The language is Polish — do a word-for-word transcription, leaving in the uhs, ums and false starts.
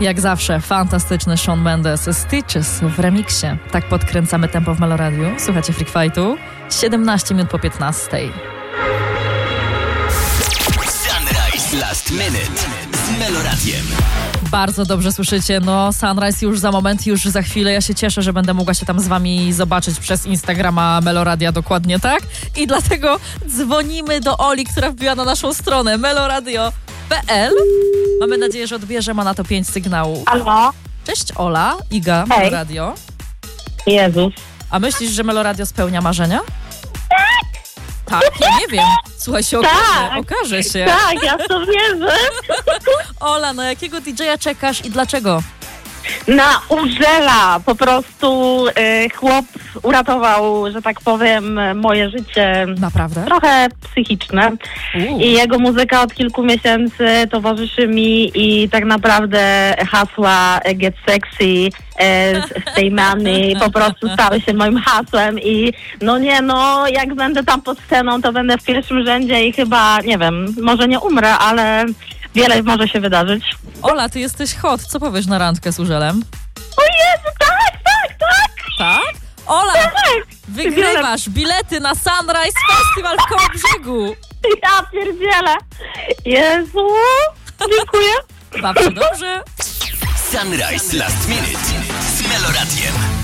Jak zawsze, fantastyczny Shawn Mendes, Stitches w remiksie. Tak podkręcamy tempo w Meloradiu. Słuchajcie Freak Fightu. siedemnaście minut po piętnastej. Sunrise Last Minute z Meloradiem. Bardzo dobrze słyszycie, no Sunrise już za moment, już za chwilę. Ja się cieszę, że będę mogła się tam z wami zobaczyć przez Instagrama Meloradia, dokładnie tak. I dlatego dzwonimy do Oli, która wbiła na naszą stronę meloradio kropka p l. Mamy nadzieję, że odbierze, ma na to pięć sygnałów. Halo? Cześć Ola, Iga, Hej. Meloradio. Jezus. A myślisz, że Meloradio spełnia marzenia? Tak! Tak, ja nie wiem. Słuchaj, się okaże, Tak. okaże się. Tak, ja w to wierzę. Ola, na jakiego didżeja czekasz i dlaczego? Na Urzela. Po prostu y, chłop uratował, że tak powiem, moje życie Naprawdę? trochę psychiczne. Uuu. I jego muzyka od kilku miesięcy towarzyszy mi i tak naprawdę hasła Get Sexy, e, Stay Money po prostu stały się moim hasłem i no nie, no jak będę tam pod sceną, to będę w pierwszym rzędzie i chyba, nie wiem, może nie umrę, ale wiele może się wydarzyć. Ola, ty jesteś hot. Co powiesz na randkę z Urzelem? O Jezu, tak, tak, tak! Tak? Ola, Tak! wygrywasz bilety na Sunrise Festival w Kołobrzegu. Ja pierdzielę! Jezu! Dziękuję! Baw się dobrze. Sunrise Last Minute z Meloradiem.